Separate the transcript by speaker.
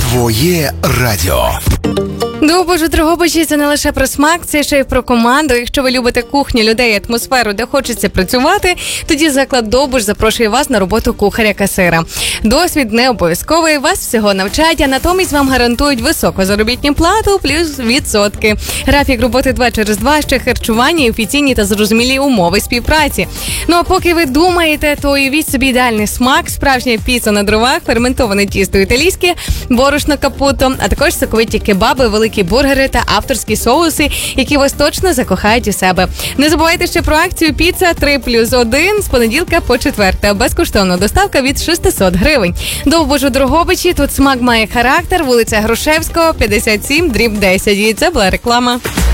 Speaker 1: Твоє радіо.
Speaker 2: Довбуш у Дрогобичі – це не лише про смак, це ще й про команду. Якщо ви любите кухню, людей і атмосферу, де хочеться працювати, тоді заклад Довбуш запрошує вас на роботу кухаря-касира. Досвід не обов'язковий, вас всього навчать, а натомість вам гарантують високу заробітну плату плюс відсотки. Графік роботи 2/2, ще харчування і офіційні та зрозумілі умови співпраці. Ну а поки ви думаєте, то уявіть собі ідеальний смак, справжня піца на дровах, ферментоване тісто італійське, борошно капуто, а також соковиті кебаби, великі бургери та авторські соуси, які вас точно закохають у себе. Не забувайте ще про акцію «Піца 3+1» з понеділка по четверте. Безкоштовна доставка від 600 гривень. Довбуш у Дрогобичі, тут смак має характер, вулиця Грушевського, 57/10. І це була реклама.